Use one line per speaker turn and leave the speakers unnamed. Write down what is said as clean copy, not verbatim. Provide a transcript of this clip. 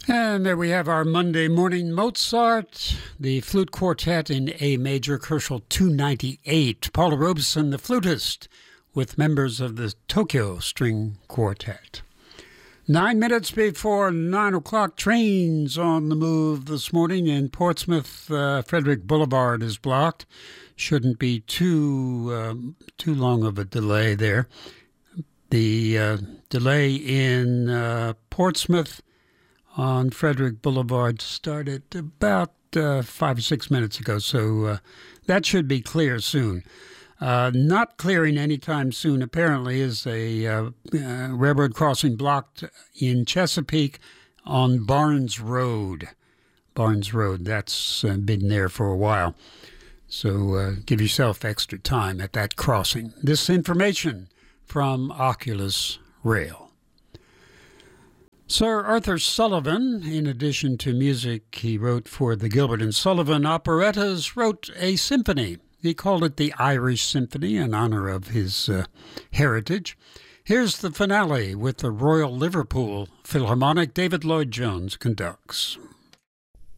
And there we have our Monday morning Mozart, the flute quartet in A major, Herschel 298. Paula Robeson, the flutist, with members of the Tokyo String Quartet. 9 minutes before 9 o'clock, trains on the move this morning in Portsmouth. Frederick Boulevard is blocked. Shouldn't be too long of a delay there. The delay in Portsmouth on Frederick Boulevard started about 5 or 6 minutes ago, so that should be clear soon. Not clearing anytime soon, apparently, is a railroad crossing blocked in Chesapeake on Barnes Road. Barnes Road, that's been there for a while. So give yourself extra time at that crossing. This information from Oculus Rail. Sir Arthur Sullivan, in addition to music he wrote for the Gilbert and Sullivan operettas, wrote a symphony. He called it the Irish Symphony in honor of his heritage. Here's the finale with the Royal Liverpool Philharmonic. David Lloyd Jones conducts.